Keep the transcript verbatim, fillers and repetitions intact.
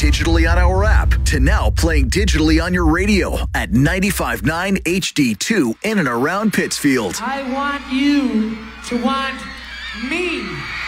digitally on our app to now playing digitally on your radio at ninety-five point nine H D two in and around Pittsfield. I want you to want me.